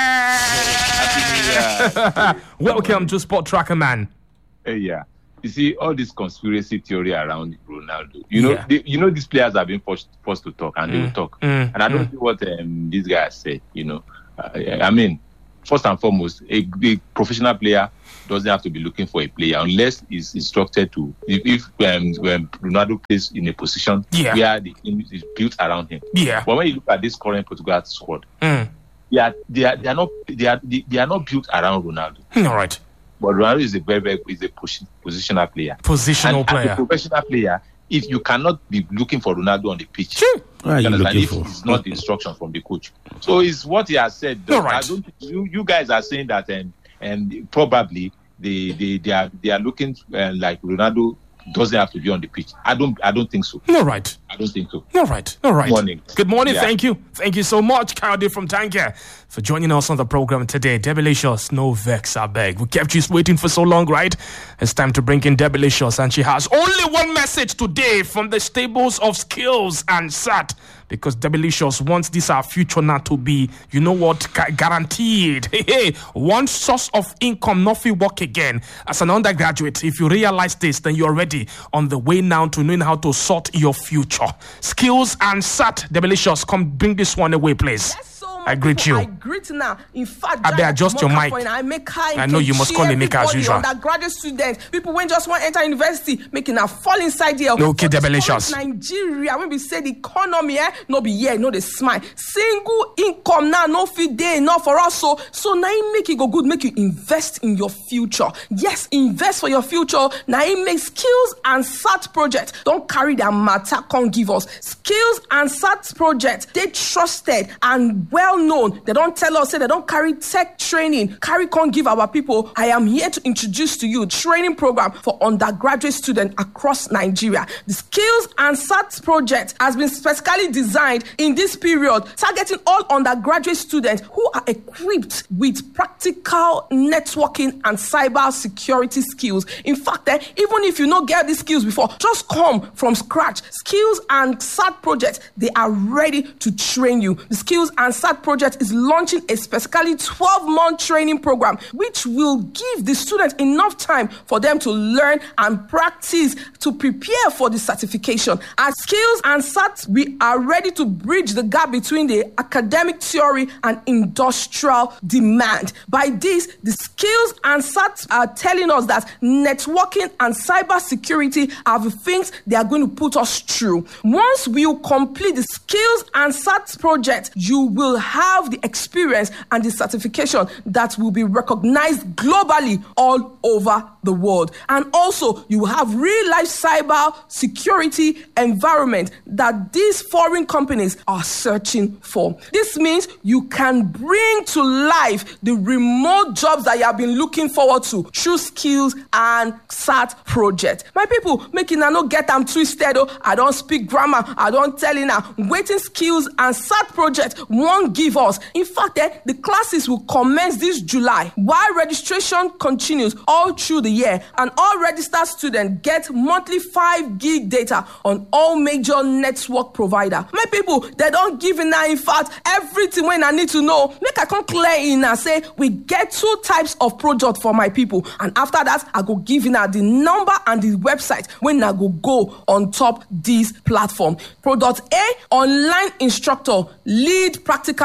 Happy New Year. Welcome to Sport Tracker, man. Uh, yeah. You see, all this conspiracy theory around Ronaldo. You know, Yeah. they, you know, these players have been forced, forced to talk, and they will talk. Mm, and I don't mm. see what um, these guys say. You know, uh, I mean, first and foremost, a, a professional player doesn't have to be looking for a player unless he's instructed to. If, if um, when Ronaldo plays in a position Yeah. where the team is built around him. Yeah. But when you look at this current Portugal squad, Mm. they are they are they are not they are they, they are not built around Ronaldo. All right. But Ronaldo is a very very is a position, positional player. Positional and player. As a professional player, if you cannot be looking for Ronaldo on the pitch, Sure. What are you understand? looking If for? it's not the instruction from the coach. So it's what he has said. All right. I don't, you, you guys are saying that, and and probably they they, they are they are looking uh, like Ronaldo doesn't have to be on the pitch. I don't I don't think so. All right. I don't think so. All right. All right. Morning. Good morning. Yeah. Thank you. Thank you so much, Kayode from Tanker, for joining us on the program today. Debelicious, no vex, I beg. We kept you waiting for so long, right? It's time to bring in Debelicious, and she has only one message today from the stables of Skills and S A T, because Debelicious wants this our future now to be, you know what, gu- guaranteed. Hey, hey, one source of income, nothing work again. As an undergraduate, if you realize this, then you're already on the way now to knowing how to sort your future. Skills and S A T, Debelicious, come bring this one away, please. I greet you. I greet now. In fact, I better adjust your mic. I make high. I know you must call Emeka as usual. Undergraduate students, people when just want to enter university, making a fall inside here. No, okay, Debelicious. Nigeria, when we say the economy, eh, no be here, no the smile. Single income now, no fit day enough for us. So, so now it make it go good, make you invest in your future. Yes, invest for your future. Now it makes Skills and S A T project. Don't carry their matter, can't give us. Skills and S A T project, they trusted and well known. They don't tell us, say they don't carry tech training, carry can't give our people. I am here to introduce to you training program for undergraduate students across Nigeria. The Skills and S A T project has been specifically designed in this period, targeting all undergraduate students who are equipped with practical networking and cyber security skills. In fact, eh, even if you not get these skills before, just come from scratch. Skills and S A T project, they are ready to train you. The Skills and S A T project is launching a specifically twelve-month training program, which will give the students enough time for them to learn and practice to prepare for the certification. At Skills and S A T, we are ready to bridge the gap between the academic theory and industrial demand. By this, the Skills and S A T are telling us that networking and cyber security are the things they are going to put us through. Once we complete the Skills and S A T project, you will have the experience and the certification that will be recognized globally all over the world. And also, you have real-life cyber security environment that these foreign companies are searching for. This means you can bring to life the remote jobs that you have been looking forward to through Skills and S A T project. My people, making I not get them twisted. Oh, I don't speak grammar. I don't tell you now. Waiting Skills and S A T project won't give us. In fact, eh, the classes will commence this July, while registration continues all through the year, and all registered students get monthly five gig data on all major network provider. My people, they don't give in now. In fact, everything when I need to know, make I come clear in and say we get two types of project for my people, and after that, I go give in the number and the website when I go go on top this platform. Product A, online instructor, lead practical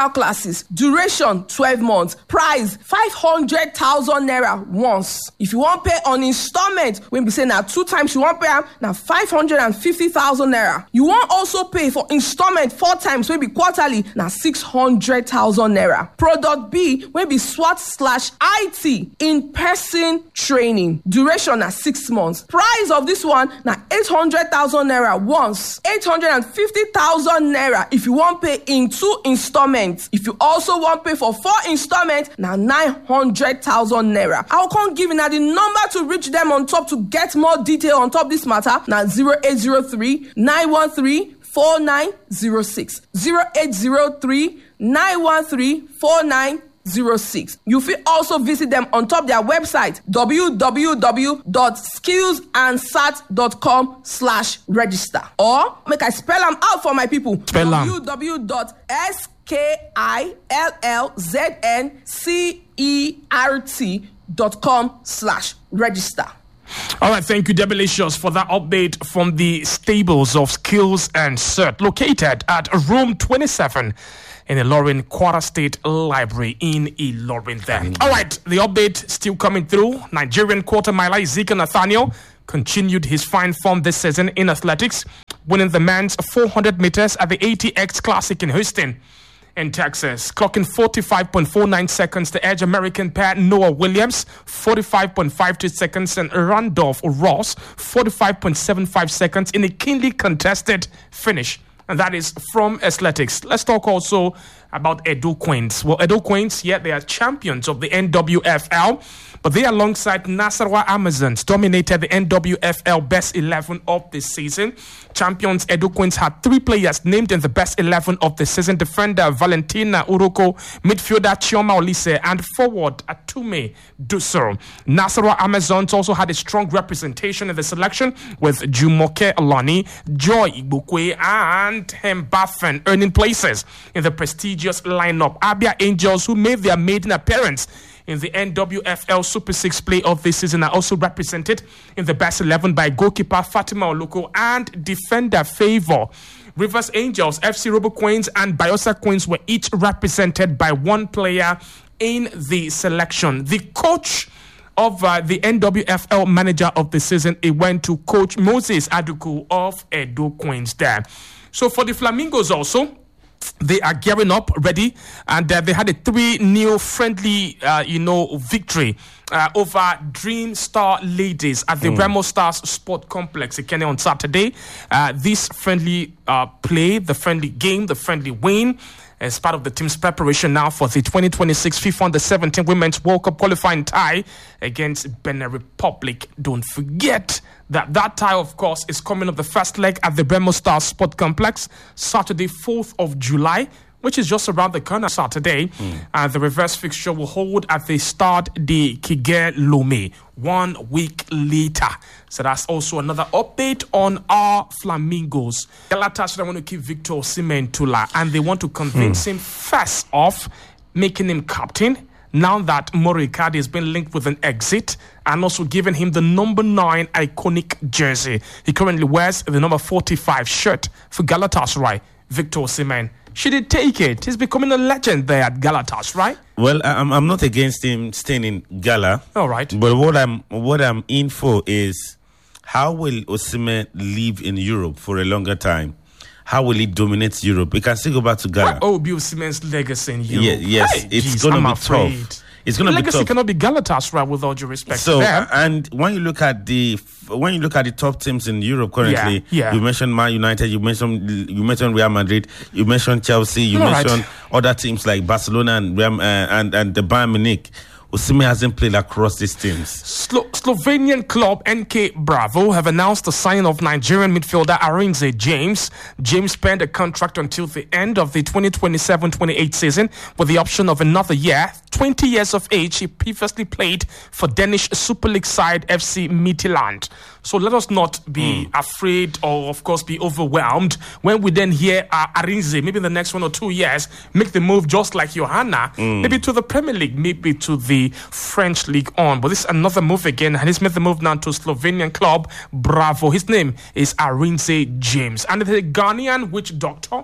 technical classes. Duration twelve months. Price five hundred thousand naira once. If you want pay on installment, when we say now two times you want pay am, now five hundred fifty thousand naira. You want also pay for installment four times, maybe quarterly, now six hundred thousand naira. Product B, when be SWAT slash I T in person training. Duration na six months. Price of this one na eight hundred thousand naira once. eight hundred fifty thousand naira if you want pay in two installments. If you also want pay for four installments, na nine hundred thousand naira. I'll come give you now the number to reach them on top to get more detail on top this matter. Now zero eight zero three nine one three four nine zero six. zero eight zero three nine one three four nine zero six. You will also visit them on top their website w w w dot skills and sat dot com slash register, or make I spell them out for my people. Spell w w w dot s k i l l z n c e r t dot com slash register. All right, thank you, Debelicious, for that update from the stables of Skills and Cert, located at room twenty-seven in Ilorin Kwara State Library in Ilorin there. All right, the update still coming through. Nigerian quarter miler Ezekiel Nathaniel continued his fine form this season in athletics, winning the men's four hundred meters at the A T X Classic in Houston, in Texas, clocking forty-five point four nine seconds to edge American pair Noah Williams, forty-five point five two seconds, and Randolph Ross, forty-five point seven five seconds in a keenly contested finish. And that is from athletics. Let's talk also about Edo Queens. Well, Edo Queens, yeah, they are champions of the N W F L, but they, alongside Nasarawa Amazons, dominated the N W F L Best eleven of the season. Champions Edo Queens had three players named in the Best eleven of the season: defender Valentina Uroko, midfielder Chioma Olise, and forward Atume Dusoro. Nasarawa Amazons also had a strong representation in the selection, with Jumoke Alani, Joy Igbokwe, and Hembafen earning places in the prestigious lineup. Abia Angels, who made their maiden appearance in the N W F L Super six playoff this season, are also represented in the Best eleven by goalkeeper Fatima Oloko and defender Favor. Rivers Angels, F C Robo Queens, and Biosa Queens were each represented by one player in the selection. The coach of uh, the N W F L manager of the season, it went to Coach Moses Aduku of Edo Queens there. So for the Flamingos also, they are gearing up, ready, and uh, they had a three nil friendly, uh, you know, victory uh, over Dream Star Ladies at the mm. Remo Stars Sport Complex in Kenya on Saturday. Uh, this friendly uh, play, the friendly game, the friendly win, as part of the team's preparation now for the twenty twenty-six FIFA Under seventeen Women's World Cup qualifying tie against Benin Republic. Don't forget that that tie, of course, is coming up the first leg at the Remo Stars Sport Complex, Saturday, fourth of July, which is just around the corner Saturday. Mm. And the reverse fixture will hold at the Stade de Kigel Lomé one week later. So that's also another update on our Flamingos. Galatasaray want to keep Victor Osimhen Tula, and they want to convince mm. him first off, making him captain, now that Mauro Icardi has been linked with an exit, and also giving him the number nine iconic jersey. He currently wears the number forty-five shirt for Galatasaray. Victor Osimhen, should he take it? He's becoming a legend there at Galatasaray, right? Well, I'm I'm not against him staying in Gala. All right. But what I'm what I'm in for is, how will Osimhen live in Europe for a longer time? How will he dominate Europe? We can still go back to Ghana. What will be Osimhen's legacy in Europe? Yeah, yes, hey, it's going to be afraid. tough. It's going to be tough. Legacy cannot be Galatasaray, with all due respect. So, to and when you look at the when you look at the top teams in Europe currently, yeah, yeah. you mentioned Man United, you mentioned you mentioned Real Madrid, you mentioned Chelsea, you all mentioned right. other teams like Barcelona and Real, uh, and and the Bayern Munich. Osimhen hasn't played across these teams. Slo- Slovenian club N K Bravo have announced the signing of Nigerian midfielder Arinze James. James spent a contract until the end of the twenty twenty-seven twenty-eight season with the option of another year. twenty years of age, he previously played for Danish Super League side F C Midtjylland. So let us not be mm. afraid or, of course, be overwhelmed when we then hear uh, Arinze, maybe in the next one or two years, make the move just like Johanna, mm. maybe to the Premier League, maybe to the French League on. But this is another move again, and he's made the move now to Slovenian club Bravo. His name is Arinze James. And the Ghanaian witch doctor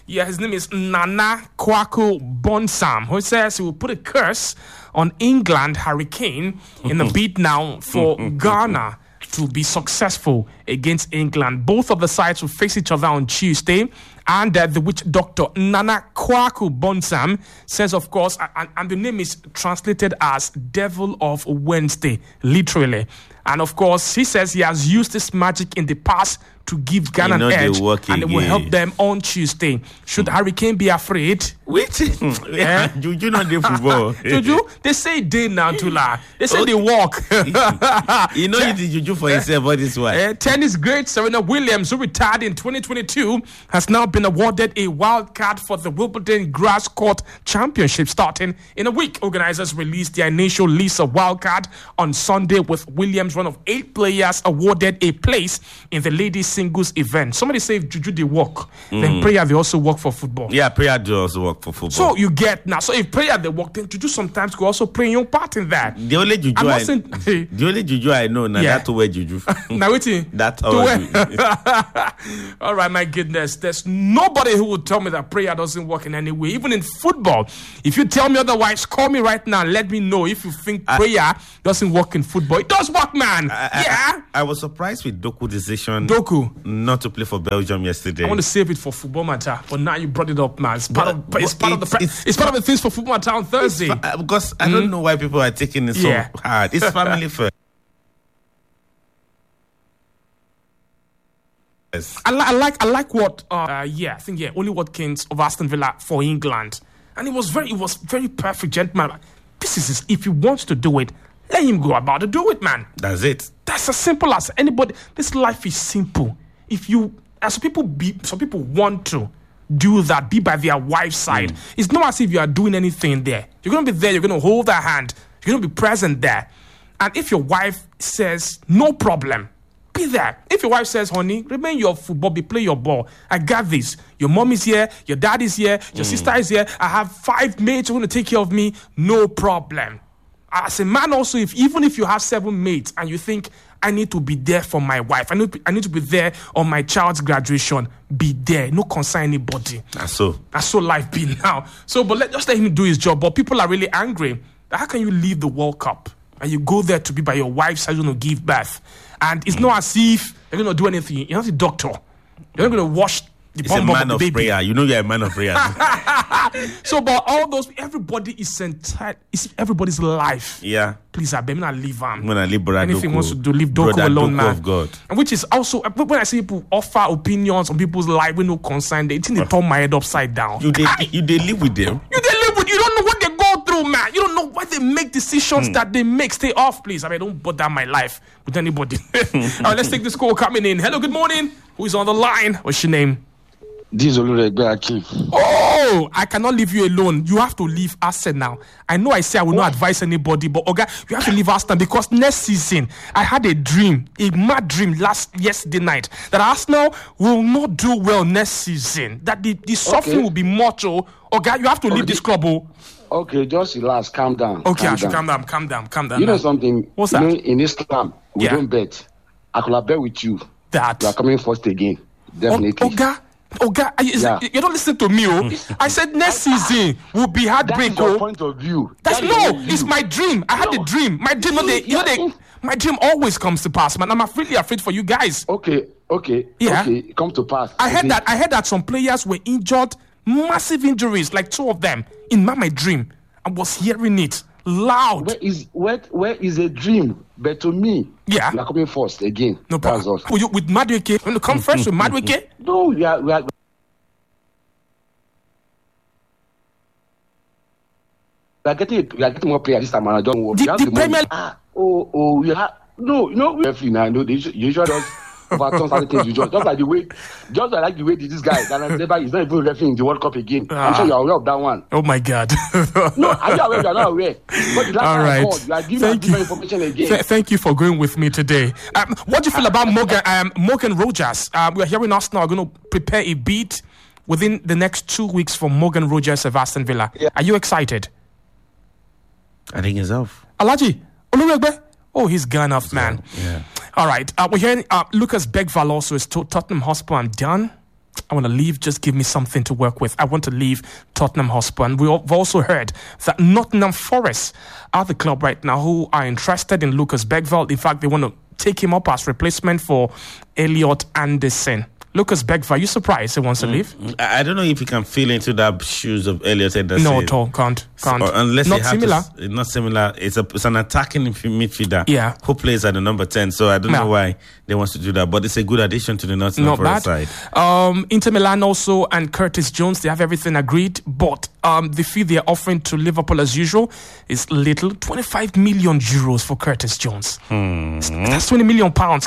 Yeah, his name is Nana Kwaku Bonsam, who says he will put a curse on England Hurricane in a bid now for Ghana to be successful against England. Both of the sides will face each other on Tuesday. And uh, the witch doctor Nana Kwaku Bonsam says, of course, and, and the name is translated as Devil of Wednesday, literally. And of course, he says he has used this magic in the past to give Ghana an edge, and it will help them on Tuesday. Should Hurricane be afraid? Wait, yeah, Juju not the football. Juju, they say they now to lie. They say they walk. You know you did Juju for yourself, but this one. Uh, tennis great Serena Williams, who retired in twenty twenty-two, has now been awarded a wild card for the Wimbledon Grass Court Championship starting in a week. Organizers released their initial list of wild card on Sunday, with Williams one of eight players awarded a place in the ladies singles event. Somebody say if Juju they work, mm. then prayer they also work for football. Yeah, prayer do also work for football. So you get now. So if prayer they work, then Juju sometimes could also play your part in that. The only Juju I, saying, the only Juju I know now yeah. that to wear Juju. Now waiting. That already. All right, my goodness. There's nobody who will tell me that prayer doesn't work in any way, even in football. If you tell me otherwise, call me right now. Let me know if you think I, prayer doesn't work in football. It does work, man. I, I, yeah. I, I was surprised with Doku's decision. Doku. Not to play for Belgium yesterday. I want to save it for Football Matter, but now you brought it up, man. It's part but, of it's part it's, of the pre- it's, it's part of the things for Football Matter on Thursday. Fa- because I mm. don't know why people are taking it so yeah. hard. It's family first. Yes. I, li- I like I like what uh, yeah I think yeah Oli Watkins of Aston Villa for England, and it was very it was very perfect, gentleman. This is his, if he wants to do it, let him go about to do it, man. That's it. That's as simple as anybody. This life is simple. If you, as some people be, some people want to do that, be by their wife's side. Mm. It's not as if you are doing anything there. You're going to be there. You're going to hold their hand. You're going to be present there. And if your wife says no problem, be there. If your wife says, honey, remain your football, be play your ball. I got this. Your mom is here. Your dad is here. Your mm. sister is here. I have five mates who are going to take care of me. No problem. As a man also, if even if you have seven mates and you think, I need to be there for my wife, I need, I need to be there on my child's graduation, be there. No concern anybody. That's so. That's so life be now. So, but let, just let him do his job. But people are really angry. How can you leave the World Cup and you go there to be by your wife's side, you're going to give birth? And it's mm. not as if you're going to do anything. You're not a doctor. You're not going to wash the It's a man of, of prayer. You know you're a man of prayer. So, but all those, everybody is entitled. It's everybody's life. Yeah. Please, I better not leave him. I'm gonna leave brother Anything Doku. wants to do, leave Doku brother alone, Doku man. Of God. And which is also, when I see people offer opinions on people's life with no concern, they think they turn my head upside down. You they, you they live with them. You they live with. You don't know what they go through, man. You don't know why they make decisions hmm. that they make. Stay off, please. I mean, don't bother my life with anybody. All right, let's take this call coming in. Hello, good morning. Who is on the line? What's your name? This is Oluregbe Akin. Oh, I cannot leave you alone. You have to leave Arsenal. I know I say I will not advise anybody, but Oga, you have to leave Arsenal because next season, I had a dream, a mad dream last yesterday night, that Arsenal will not do well next season. That the, the suffering Okay. will be much. Oh, Oga, you have to leave Okay. this club. Oh. Okay, just relax, calm down. Okay, calm I should down. calm down, calm down, calm down. You know now. something? What's you that? know, in Islam, we Yeah. don't bet. I could have bet with you. That. You are coming first again. O- Definitely. Oga, Oga, I- is- Yeah. you don't listen to me. Oh. I said next season will be That heartbreak. is your Oh. point of view. That's That is no, your view. it's my dream. I had No. a dream. My dream, no, they, you know, they, my dream always comes to pass, man. I'm really afraid for you guys. Okay, okay, Yeah. okay. Come to pass. I heard Okay. that. I heard that some players were injured, massive injuries, like two of them in my, my dream. I was hearing it loud. Where is where where is a dream? But to me, Yeah. you are coming first again. No That's problem. all. With, you- with Madueke, when you come first with Madueke, No, we are we are. We are getting we are getting more players this time around. Don't worry. The- We have the the money. Premier- Ah, oh oh we have no you know referee now. No, they usually usually does overturn certain things. You just just like the way just like the way this guy that never is not even refereeing the World Cup again. I'm sure you are aware of that one. oh my God. No, are you aware? You are not aware. But the last All time I right. called, you are giving us Thank you. different information again. Th- thank you for going with me today. Um, what do you feel about Morgan, um, Morgan Rogers? Uh, we are hearing us now. Are going to prepare a bid within the next two weeks for Morgan Rogers of Aston Villa. Yeah. Are you excited? I think it's off. Alaji, Oluregbe? Oh, he's gone off, man. Yeah. All right. Uh, we're hearing uh, Lucas Begval also is to Tottenham Hotspur. I'm done. I want to leave. Just give me something to work with. I want to leave Tottenham Hotspur. And we've also heard that Nottingham Forest are the club right now who are interested in Lucas Bergvall. In fact, they want to take him up as replacement for Elliot Anderson. Lucas Bergvall, are you surprised he wants to leave? I don't know if he can feel into the shoes of Elliot Anderson. No, at all. Can't. Can't. So, unless not he has similar. To, not similar. It's, a, it's an attacking midfielder yeah. who plays at the number ten. So I don't yeah. know why they want to do that. But it's a good addition to the Nottingham Forest side. Um, Inter Milan also and Curtis Jones, they have everything agreed. But um, the fee they're offering to Liverpool as usual is little. twenty-five million euros for Curtis Jones. Hmm. That's twenty million pounds.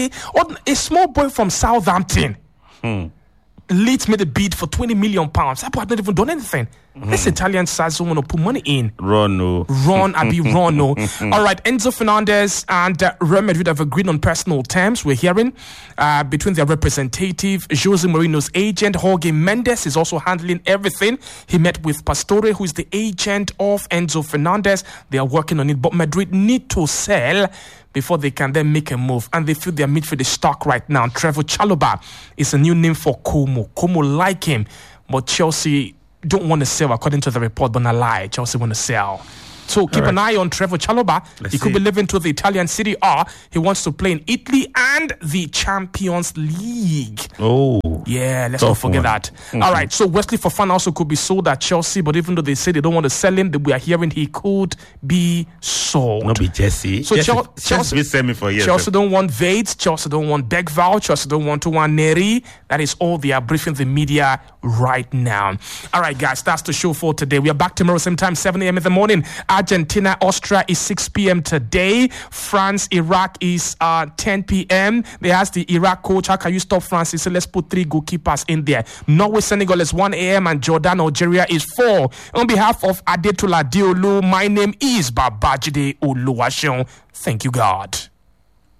A small boy from Southampton. Hmm. Leeds made a bid for twenty million pounds. That boy had not even done anything. Mm. This Italian side don't want to put money in. Run, no. Run, I be run, no. All right, Enzo Fernandez and uh, Real Madrid have agreed on personal terms. We're hearing uh, between their representative, Jose Mourinho's agent, Jorge Mendes, is also handling everything. He met with Pastore, who is the agent of Enzo Fernandez. They are working on it, but Madrid need to sell before they can then make a move. And they feel their midfield is stuck right now. Trevor Chalobah is a new name for Como. Como like him, but Chelsea don't want to sell, according to the report, but not lie. Chelsea want to sell. So keep right. an eye on Trevor Chalobah. Let's he could see. be living to the Italian Serie A. He wants to play in Italy and the Champions League. Oh. Yeah, let's not forget one. that. Mm-hmm. All right, so Wesley Fofana also could be sold at Chelsea, but even though they say they don't want to sell him, we are hearing he could be sold. Not be Jesse. So Jesse, Chelsea, Chelsea been selling me for years. Chelsea don't want Vades. Chelsea don't want Bergvall. Chelsea don't want Nwaneri. That is all they are briefing the media right now. All right, guys, that's the show for today. We are back tomorrow, same time, seven a.m. in the morning. Argentina, Austria is six p.m. today. France, Iraq is uh, ten p.m. They asked the Iraq coach, how can you stop France? He said, let's put three goalkeepers in there. Norway, Senegal is one a.m. and Jordan, Algeria is four. On behalf of Adetola Diolu, my name is Babajide Oluwaseun. Thank you, God.